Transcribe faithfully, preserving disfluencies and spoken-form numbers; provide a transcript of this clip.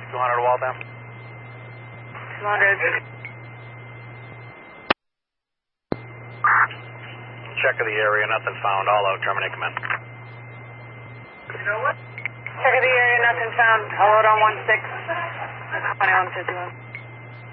two hundred Waltham. two hundred. Check of the area, nothing found. All out, terminate command. You know what? Check of the area, nothing found. All out on one six. twenty-one fifty-one.